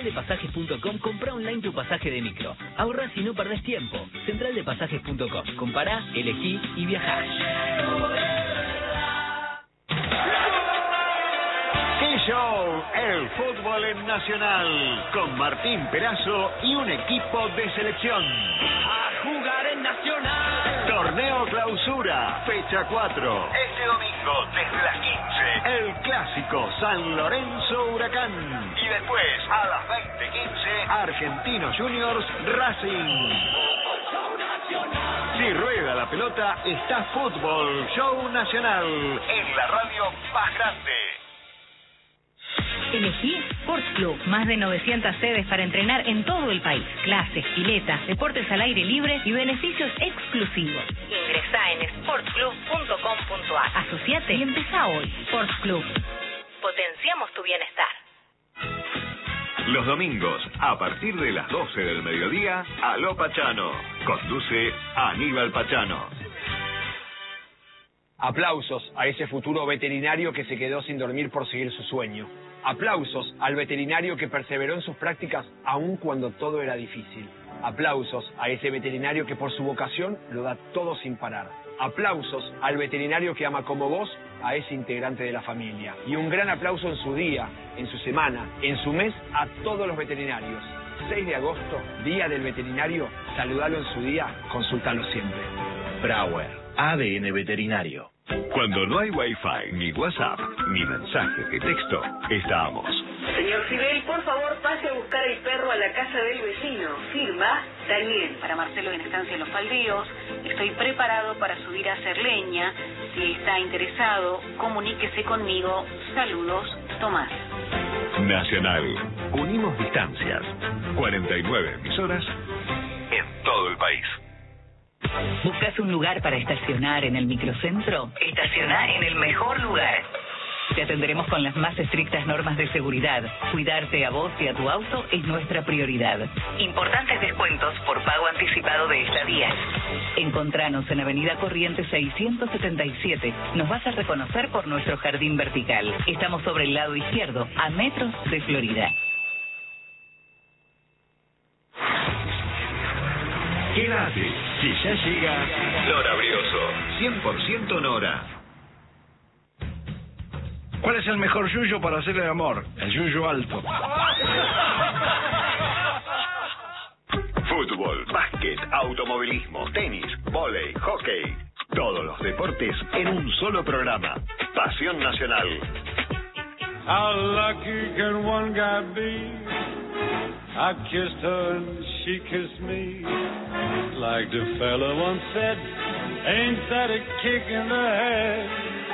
centraldepasajes.com, compra online tu pasaje de micro. Ahorrás y no perdés tiempo. Centraldepasajes.com. Compará, elegí y viajá. ¡Qué show! El fútbol en Nacional, con Martín Perazo y un equipo de selección. ¡A jugar en Nacional! Torneo Clausura, fecha 4. Este domingo, desde las 15, el clásico San Lorenzo Huracán. Y después, a las 20:15, Argentinos Juniors Racing. Si rueda la pelota, está Fútbol Show Nacional, en la radio más grande. Elegí Sports Club, más de 900 sedes para entrenar en todo el país. Clases, piletas, deportes al aire libre y beneficios exclusivos. Ingresá en sportsclub.com.ar. Asociate y empezá hoy. Sports Club. Potenciamos tu bienestar. Los domingos, a partir de las 12 del mediodía, Aló Pachano. Conduce Aníbal Pachano. Aplausos a ese futuro veterinario que se quedó sin dormir por seguir su sueño. Aplausos al veterinario que perseveró en sus prácticas aun cuando todo era difícil. Aplausos a ese veterinario que por su vocación lo da todo sin parar. Aplausos al veterinario que ama como vos a ese integrante de la familia. Y un gran aplauso en su día, en su semana, en su mes a todos los veterinarios. 6 de agosto, Día del Veterinario. Saludalo en su día, consultalo siempre. Brauer, ADN Veterinario. Cuando no hay Wi-Fi, ni WhatsApp, ni mensaje de texto, estamos. Señor Fidel, por favor, pase a buscar el perro a la casa del vecino. Firma, Daniel. Para Marcelo en Estancia Los Baldíos, estoy preparado para subir a hacer leña. Si está interesado, comuníquese conmigo. Saludos, Tomás. Nacional. Unimos distancias. 49 emisoras en todo el país. ¿Buscas un lugar para estacionar en el microcentro? Estacioná en el mejor lugar. Te atenderemos con las más estrictas normas de seguridad. Cuidarte a vos y a tu auto es nuestra prioridad. Importantes descuentos por pago anticipado de estadías. Encontranos en Avenida Corrientes 677. Nos vas a reconocer por nuestro jardín vertical. Estamos sobre el lado izquierdo, a metros de Florida. Quédate, que ya llega Nora Brioso, 100% Nora. ¿Cuál es el mejor yuyo para hacerle el amor? El yuyo alto. Fútbol, básquet, automovilismo, tenis, vóley, hockey. Todos los deportes en un solo programa. Pasión Nacional. How lucky can one guy be? I kissed her and she kissed me. Like the fella once said, ain't that a kick in the head?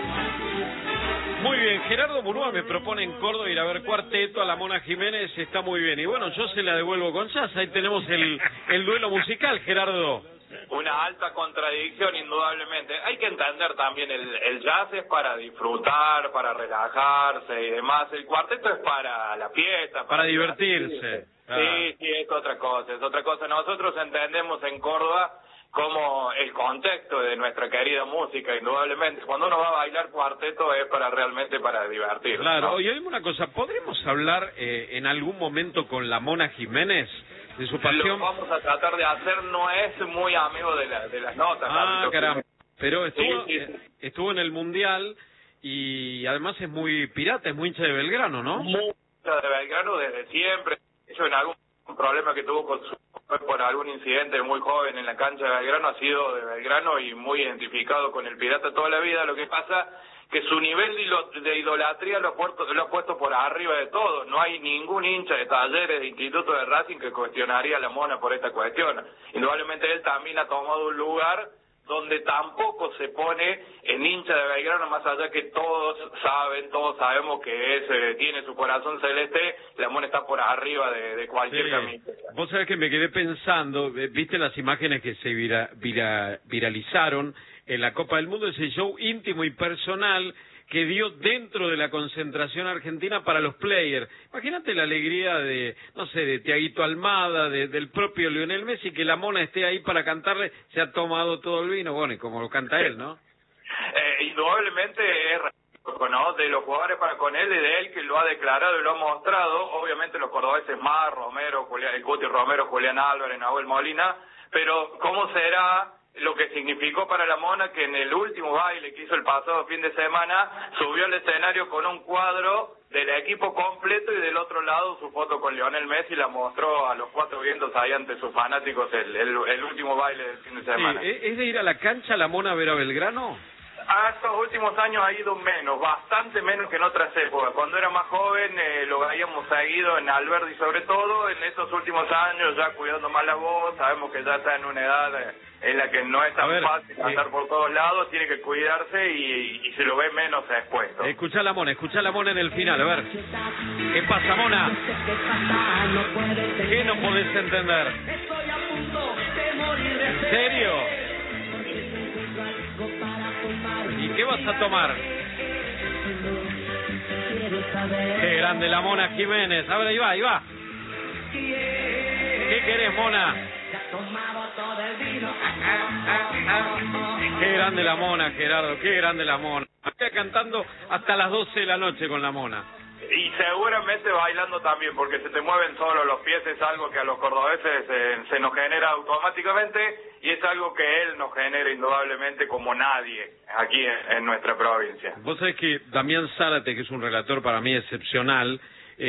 Muy bien, Gerardo Murúa me propone en Córdoba ir a ver cuarteto a la Mona Jiménez, está muy bien. Y bueno, yo se la devuelvo con jazz, ahí tenemos el duelo musical, Gerardo. Una alta contradicción, indudablemente. Hay que entender también, el jazz es para disfrutar, para relajarse y demás. El cuarteto es para la fiesta. Para divertirse. Sí, es otra cosa, es otra cosa. Nosotros entendemos en Córdoba como el contexto de nuestra querida música, indudablemente. Cuando uno va a bailar cuarteto es realmente para divertirse. Claro, ¿no? oye, dime una cosa, ¿podremos hablar en algún momento con la Mona Jiménez de su pasión? Lo vamos a tratar de hacer, no es muy amigo de las notas. Ah, caramba. Pero estuvo, sí. Estuvo en el Mundial y además es muy pirata, es muy hincha de Belgrano, ¿no? Muy hincha de Belgrano desde siempre. De hecho, en algún problema que tuvo con por algún incidente muy joven en la cancha de Belgrano, ha sido de Belgrano y muy identificado con el pirata toda la vida. Lo que pasa que su nivel de idolatría lo ha puesto por arriba de todo. No hay ningún hincha de Talleres, de Instituto de Racing que cuestionaría a la Mona por esta cuestión. Indudablemente él también ha tomado un lugar donde tampoco se pone en hincha de Belgrano, más allá que todos sabemos que tiene su corazón celeste. La Mona está por arriba de cualquier camiseta. Vos sabés que me quedé pensando, viste las imágenes que se viralizaron en la Copa del Mundo, ese show íntimo y personal que dio dentro de la concentración argentina para los players. Imagínate la alegría de, no sé, de Tiaguito Almada, del propio Lionel Messi, que la Mona esté ahí para cantarle, se ha tomado todo el vino, bueno, y como lo canta él, ¿no? Indudablemente es ¿no? De los jugadores para con él y de él que lo ha declarado y lo ha mostrado, obviamente los cordobeses más, Romero, el Cuti Romero, Julián Álvarez, Nahuel Molina, pero ¿cómo será lo que significó para la Mona que en el último baile que hizo el pasado fin de semana subió al escenario con un cuadro del equipo completo y del otro lado su foto con Lionel Messi, la mostró a los cuatro vientos ahí ante sus fanáticos el último baile del fin de semana? Sí, ¿es de ir a la cancha la Mona a ver a Belgrano? A estos últimos años ha ido menos, bastante menos que en otras épocas. Cuando era más joven lo habíamos seguido en Alberdi sobre todo. En estos últimos años ya cuidando más la voz, sabemos que ya está en una edad en la que no es tan fácil andar por todos lados, tiene que cuidarse y se lo ve menos expuesto. Escuchá la Mona en el final, a ver. ¿Qué pasa, Mona? ¿Qué no podés entender? ¿En serio? ¿Y qué vas a tomar? Qué grande la Mona Jiménez. A ver, ahí va. ¿Qué querés, Mona? Qué grande la Mona, Gerardo, qué grande la Mona. Está cantando hasta las 12 de la noche con la Mona. Y seguramente bailando también, porque se te mueven solo los pies, es algo que a los cordobeses se nos genera automáticamente y es algo que él nos genera indudablemente como nadie aquí en nuestra provincia. Vos sabés que Damián Zárate, que es un relator para mí excepcional,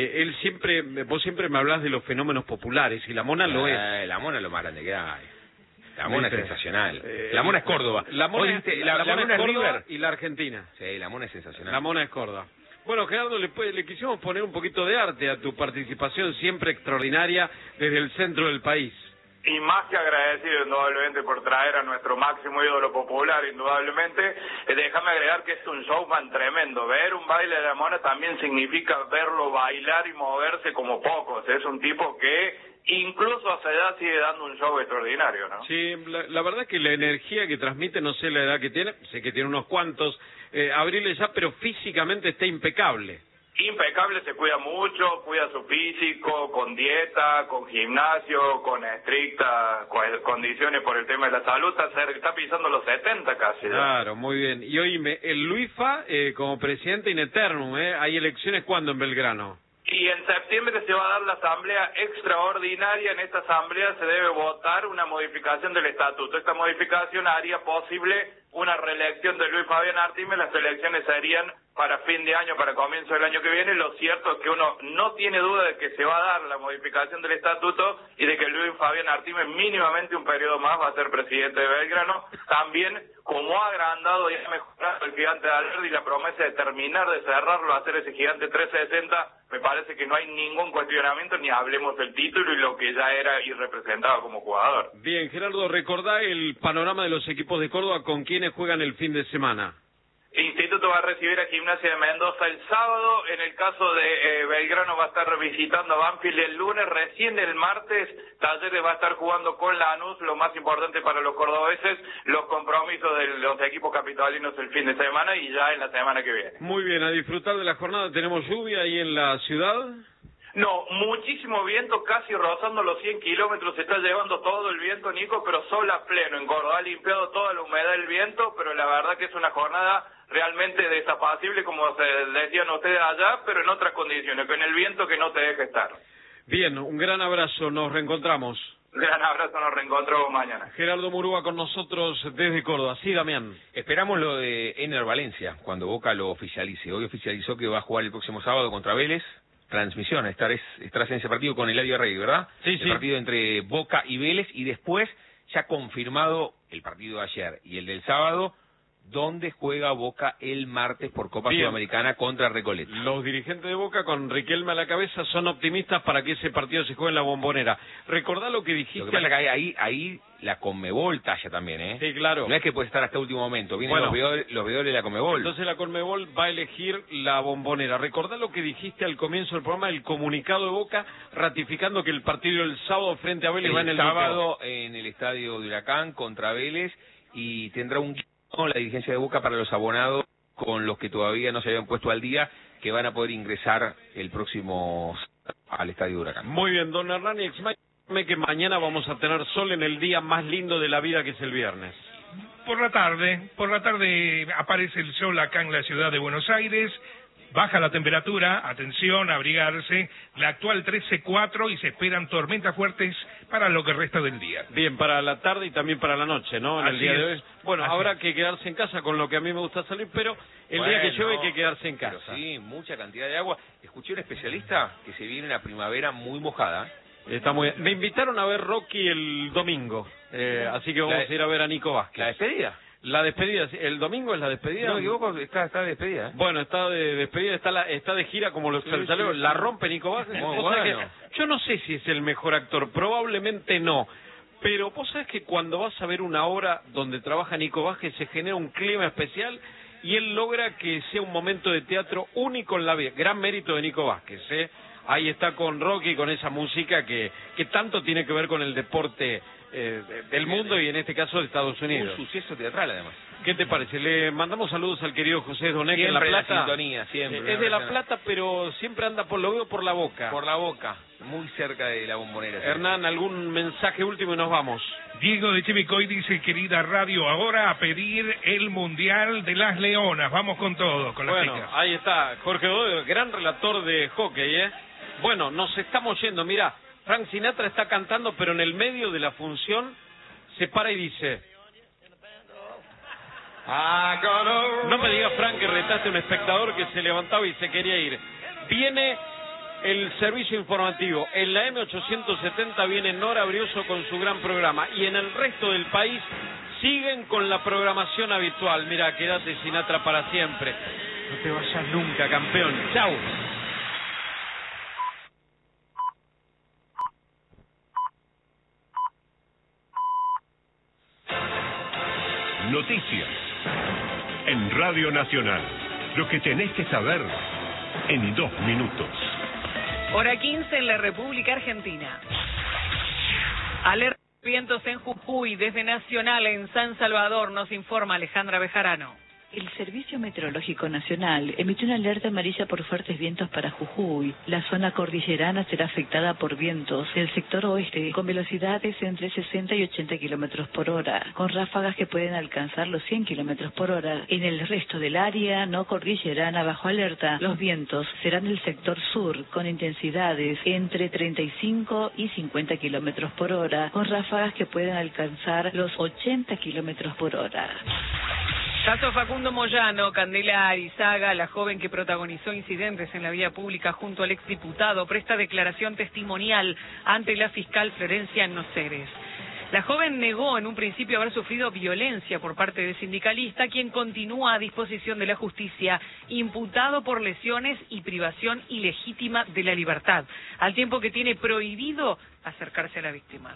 vos siempre me hablás de los fenómenos populares y la Mona lo es. La Mona es lo más grande que hay. La Mona es sensacional. La Mona es Córdoba. La Mona es Córdoba River y la Argentina. Sí, la Mona es sensacional. La Mona es Córdoba. Bueno, Gerardo, le quisimos poner un poquito de arte a tu participación siempre extraordinaria desde el centro del país. Y más que agradecido indudablemente por traer a nuestro máximo ídolo popular, indudablemente, déjame agregar que es un showman tremendo. Ver un baile de la Mona también significa verlo bailar y moverse como pocos. Es un tipo que incluso a esa edad sigue dando un show extraordinario, ¿no? Sí, la verdad es que la energía que transmite, no sé la edad que tiene, sé que tiene unos cuantos, Abril ya, pero físicamente está impecable. Impecable, se cuida mucho, cuida su físico, con dieta, con gimnasio, con estrictas condiciones por el tema de la salud, está pisando los 70 casi. ¿no? Claro, muy bien. Y oíme, el Luifa como presidente in eternum, ¿hay elecciones cuándo en Belgrano? Y en septiembre se va a dar la asamblea extraordinaria. En esta asamblea se debe votar una modificación del estatuto. Esta modificación haría posible una reelección de Luis Fabián Artime. Las elecciones serían para fin de año, para comienzo del año que viene. Lo cierto es que uno no tiene duda de que se va a dar la modificación del estatuto y de que Luis Fabián Artime mínimamente un periodo más va a ser presidente de Belgrano. También, como ha agrandado y ha mejorado el gigante de Alberdi, la promesa de terminar de cerrarlo, hacer ese gigante 360, me parece que no hay ningún cuestionamiento, ni hablemos del título y lo que ya era y representaba como jugador. Bien, Gerardo, recordá el panorama de los equipos de Córdoba con quienes juegan el fin de semana. Instituto va a recibir a Gimnasia de Mendoza el sábado. En el caso de Belgrano va a estar visitando a Banfield el lunes. Recién el martes Talleres va a estar jugando con Lanús. Lo más importante para los cordobeses, los compromisos de los equipos capitalinos el fin de semana y ya en la semana que viene. Muy bien, a disfrutar de la jornada. ¿Tenemos lluvia ahí en la ciudad? No, muchísimo viento, casi rozando los 100 kilómetros, se está llevando todo el viento, Nico, pero sol a pleno en Córdoba, ha limpiado toda la humedad del viento, pero la verdad que es una jornada realmente desapacible, como se decían ustedes allá, pero en otras condiciones, con el viento que no te deja estar. Bien, un gran abrazo, nos reencontramos. Gran abrazo, nos reencontramos mañana. Gerardo Murúa con nosotros desde Córdoba. Sí, Damián. Esperamos lo de Ener Valencia, cuando Boca lo oficialice. Hoy oficializó que va a jugar el próximo sábado contra Vélez. Transmisión, estarás en ese partido con Eladio Rey, ¿verdad? Sí, el partido entre Boca y Vélez, y después ya confirmado el partido de ayer y el del sábado, donde juega Boca el martes por Copa Sudamericana contra Recoleta. Los dirigentes de Boca, con Riquelme a la cabeza, son optimistas para que ese partido se juegue en la Bombonera. Recordá lo que dijiste. Lo que pasa es que ahí la Conmebol talla también, ¿eh? Sí, claro. No es que puede estar hasta último momento. Vienen los veedores de la Conmebol. Entonces la Conmebol va a elegir la Bombonera. Recordá lo que dijiste al comienzo del programa, el comunicado de Boca, ratificando que el partido del sábado frente a Vélez va en el sábado en el estadio de Huracán contra Vélez, y tendrá un la dirigencia de Boca para los abonados con los que todavía no se habían puesto al día, que van a poder ingresar el próximo al estadio de Huracán. Muy bien, don Hernán, y explícame que mañana vamos a tener sol en el día más lindo de la vida, que es el viernes. Por la tarde aparece el sol acá en la ciudad de Buenos Aires, baja la temperatura, atención, abrigarse, la actual 13.4 y se esperan tormentas fuertes para lo que resta del día. Bien, para la tarde y también para la noche, ¿no? En el día de hoy. Bueno, habrá que quedarse en casa con lo que a mí me gusta salir, pero el día que llueve hay que quedarse en casa. Pero sí, mucha cantidad de agua. Escuché un especialista que se viene una primavera muy mojada. Está muy bien. Me invitaron a ver Rocky el domingo, así que vamos a ir a ver a Nico Vázquez. ¿La despedida? La despedida, ¿el domingo es la despedida? No me equivoco, está de despedida. Bueno, está de despedida, está de gira como los salsaleros. La rompe Nico Vázquez. Muy bueno. Yo no sé si es el mejor actor, probablemente no. Pero vos sabés que cuando vas a ver una obra donde trabaja Nico Vázquez se genera un clima especial y él logra que sea un momento de teatro único en la vida. Gran mérito de Nico Vázquez, ¿eh? Ahí está con Rocky, con esa música que tanto tiene que ver con el deporte del mundo y en este caso de Estados Unidos. Un suceso teatral además. ¿Qué te parece? Le mandamos saludos al querido José Doneque en La Plata. Siempre la sintonía, siempre. Es de La Plata, pero siempre anda lo veo por La Boca. Por La Boca, muy cerca de la Bombonera. Hernán, ¿algún mensaje último y nos vamos? Diego de Chivicoy dice, querida radio, ahora a pedir el Mundial de las Leonas. Vamos con todo, con las chicas. Ahí está, Jorge Godoy, gran relator de hockey, ¿eh? Bueno, nos estamos yendo, mira, Frank Sinatra está cantando, pero en el medio de la función se para y dice... No me digas, Frank, que retaste a un espectador que se levantaba y se quería ir. Viene el servicio informativo. En la M870 viene Nora Brioso con su gran programa. Y en el resto del país siguen con la programación habitual. Mira, quédate Sinatra para siempre. No te vayas nunca, campeón. Chau. Noticias en Radio Nacional. Lo que tenés que saber en 2 minutos. Hora 15 en la República Argentina. Alerta de vientos en Jujuy. Desde Nacional en San Salvador nos informa Alejandra Bejarano. El Servicio Meteorológico Nacional emitió una alerta amarilla por fuertes vientos para Jujuy. La zona cordillerana será afectada por vientos del sector oeste con velocidades entre 60 y 80 kilómetros por hora, con ráfagas que pueden alcanzar los 100 kilómetros por hora. En el resto del área no cordillerana bajo alerta, los vientos serán del sector sur con intensidades entre 35 y 50 kilómetros por hora, con ráfagas que pueden alcanzar los 80 kilómetros por hora. Caso Facundo Moyano. Candela Arizaga, la joven que protagonizó incidentes en la vía pública junto al exdiputado, presta declaración testimonial ante la fiscal Florencia Noceres. La joven negó en un principio haber sufrido violencia por parte del sindicalista, quien continúa a disposición de la justicia, imputado por lesiones y privación ilegítima de la libertad, al tiempo que tiene prohibido acercarse a la víctima.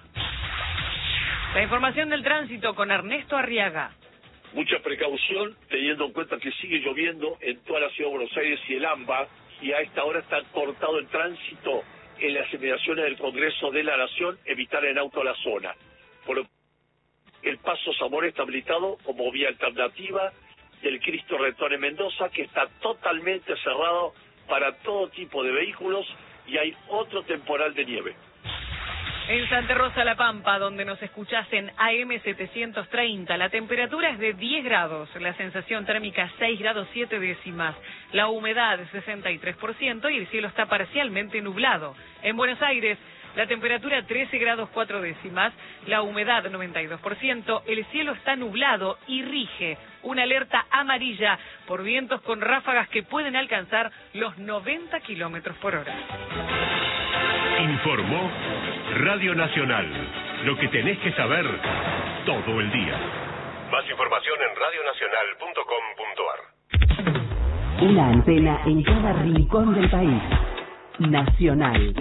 La información del tránsito con Ernesto Arriaga. Mucha precaución, teniendo en cuenta que sigue lloviendo en toda la ciudad de Buenos Aires y el AMBA, y a esta hora está cortado el tránsito en las inmediaciones del Congreso de la Nación, evitar en auto la zona. Por el Paso Zamora está habilitado como vía alternativa del Cristo Redentor en Mendoza, que está totalmente cerrado para todo tipo de vehículos, y hay otro temporal de nieve. En Santa Rosa La Pampa, donde nos escuchás en AM730, la temperatura es de 10 grados, la sensación térmica 6 grados 7 décimas, la humedad 63% y el cielo está parcialmente nublado. En Buenos Aires, la temperatura 13 grados 4 décimas, la humedad 92%, el cielo está nublado y rige una alerta amarilla por vientos con ráfagas que pueden alcanzar los 90 kilómetros por hora. Informó Radio Nacional. Lo que tenés que saber todo el día. Más información en radionacional.com.ar. Una antena en cada rincón del país. Nacional.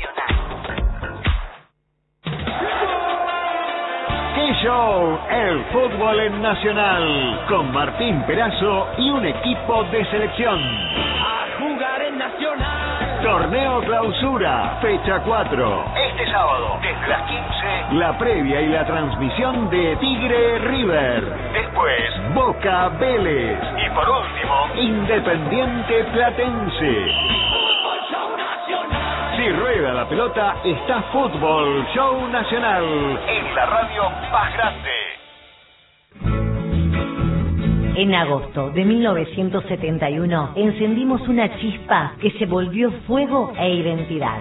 ¡Qué show! El fútbol en Nacional. Con Martín Perazo y un equipo de selección. A jugar en Nacional. Torneo Clausura, fecha 4. Este sábado, desde las 15, la previa y la transmisión de Tigre River. Después, Boca Vélez. Y por último, Independiente Platense. Fútbol Show Nacional. Si rueda la pelota, está Fútbol Show Nacional. En la radio más grande. En agosto de 1971 encendimos una chispa que se volvió fuego e identidad.